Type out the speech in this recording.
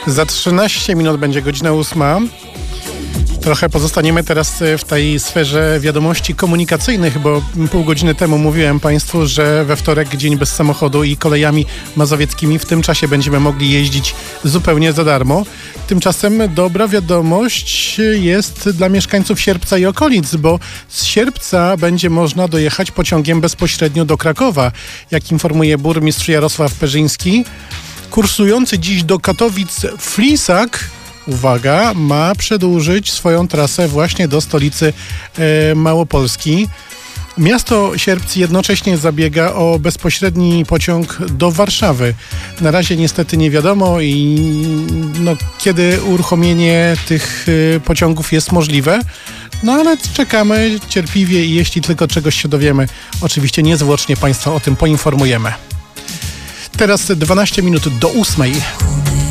Za 13 minut będzie godzina 8. Trochę pozostaniemy teraz w tej sferze wiadomości komunikacyjnych, bo pół godziny temu mówiłem Państwu, że we wtorek dzień bez samochodu i kolejami mazowieckimi w tym czasie będziemy mogli jeździć zupełnie za darmo. Tymczasem dobra wiadomość jest dla mieszkańców Sierpca i okolic, bo z Sierpca będzie można dojechać pociągiem bezpośrednio do Krakowa. Jak informuje burmistrz Jarosław Perzyński, kursujący dziś do Katowic Flisak, uwaga, ma przedłużyć swoją trasę właśnie do stolicy Małopolski. Miasto Sierpc jednocześnie zabiega o bezpośredni pociąg do Warszawy. Na razie niestety nie wiadomo kiedy uruchomienie tych pociągów jest możliwe. No ale czekamy cierpliwie i jeśli tylko czegoś się dowiemy, oczywiście niezwłocznie Państwa o tym poinformujemy. Teraz 12 minut do 8.